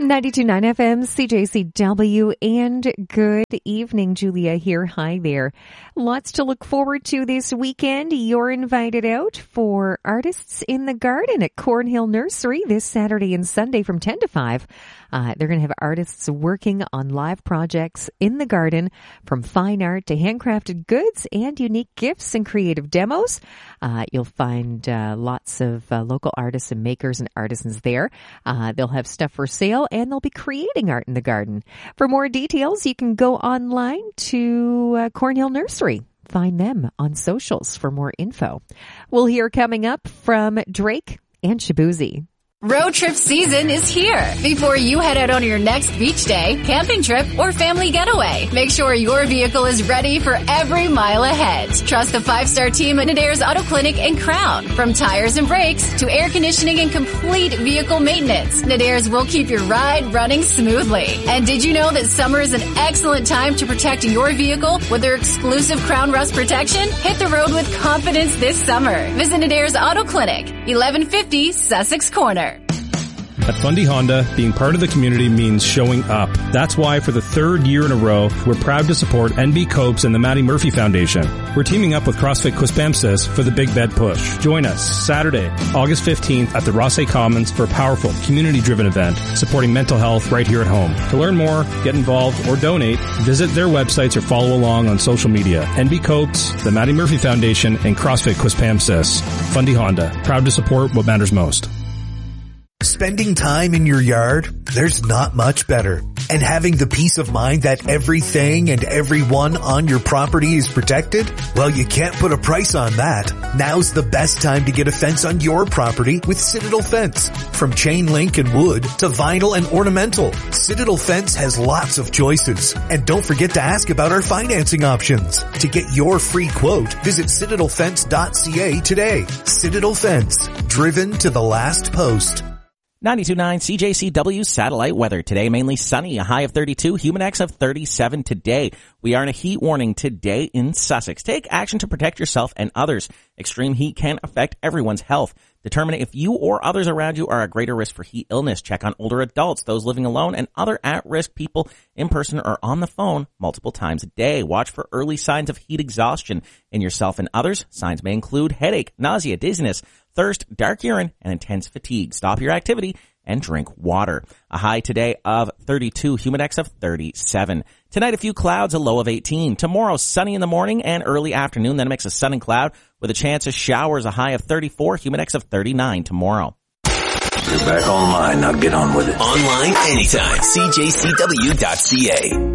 92.9 FM, CJCW, and good evening, Julia here. Hi there. Lots to look forward to this weekend. You're invited out for Artists in the Garden at Cornhill Nursery this Saturday and Sunday from 10 to 5. They're going to have artists working on live projects in the garden, from fine art to handcrafted goods and unique gifts and creative demos. You'll find lots of local artists and makers and artisans there. They'll have stuff for sale, and they'll be creating art in the garden. For more details, you can go online to Cornhill Nursery. Find them on socials for more info. We'll hear coming up from Drake and Shabuzi. Road trip season is here. Before you head out on your next beach day, camping trip, or family getaway, make sure your vehicle is ready for every mile ahead. Trust the 5-star team at Nadare's Auto Clinic in Crown. From tires and brakes to air conditioning and complete vehicle maintenance, Nadare's will keep your ride running smoothly. And did you know that summer is an excellent time to protect your vehicle with their exclusive Crown Rust protection? Hit the road with confidence this summer. Visit Nadare's Auto Clinic, 1150 Sussex Corner. At Fundy Honda, being part of the community means showing up. That's why for the third year in a row, we're proud to support NB Copes and the Maddie Murphy Foundation. We're teaming up with CrossFit Quispamsis for the Big Bed Push. Join us Saturday, August 15th at the Rossay Commons for a powerful, community-driven event supporting mental health right here at home. To learn more, get involved, or donate, visit their websites or follow along on social media. NB Copes, the Maddie Murphy Foundation, and CrossFit Quispamsis. Fundy Honda, proud to support what matters most. Spending time in your yard, there's not much better. And having the peace of mind that everything and everyone on your property is protected? Well, you can't put a price on that. Now's the best time to get a fence on your property with Citadel Fence. From chain link and wood to vinyl and ornamental, Citadel Fence has lots of choices. And don't forget to ask about our financing options. To get your free quote, visit citadelfence.ca today. Citadel Fence, driven to the last post. 92.9 CJCW satellite weather. Today, mainly sunny, a high of 32, Humidex of 37 today. We are in a heat warning today in Sussex. Take action to protect yourself and others. Extreme heat can affect everyone's health. Determine if you or others around you are at greater risk for heat illness. Check on older adults, those living alone, and other at-risk people in person or on the phone multiple times a day. Watch for early signs of heat exhaustion in yourself and others. Signs may include headache, nausea, dizziness, thirst, dark urine, and intense fatigue. Stop your activity and drink water. A high today of 32, Humidex of 37. Tonight, a few clouds, a low of 18. Tomorrow, sunny in the morning and early afternoon, then a mix of sun and cloud with a chance of showers, a high of 34, Humidex of 39 tomorrow. You're back online. Now get on with it. Online anytime. CJCW.ca.